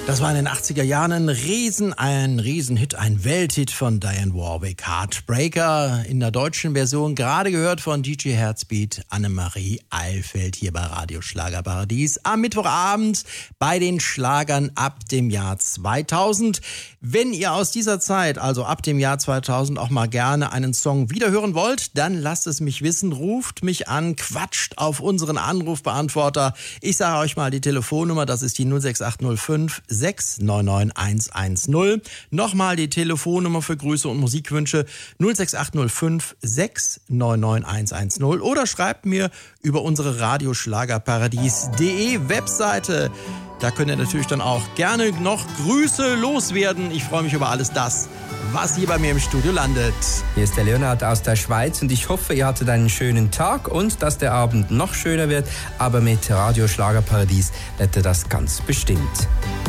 Das war in den 80er Jahren ein Riesenhit, ein Welthit von Dionne Warwick. Heartbreaker in der deutschen Version, gerade gehört von DJ Herzbeat, Annemarie Eilfeld hier bei Radio Schlagerparadies am Mittwochabend bei den Schlagern ab dem Jahr 2000. Wenn ihr aus dieser Zeit, also ab dem Jahr 2000, auch mal gerne einen Song wiederhören wollt, dann lasst es mich wissen, ruft mich an, quatscht auf unseren Anrufbeantworter. Ich sage euch mal die Telefonnummer, das ist die 06805 699 110. Nochmal die Telefonnummer für Grüße und Musikwünsche 06805 699 110 oder schreibt mir über unsere radioschlagerparadies.de Webseite. Da könnt ihr natürlich dann auch gerne noch Grüße loswerden. Ich freue mich über alles das, was hier bei mir im Studio landet. Hier ist der Leonhard aus der Schweiz und ich hoffe, ihr hattet einen schönen Tag und dass der Abend noch schöner wird. Aber mit Radio Schlagerparadies wird das ganz bestimmt.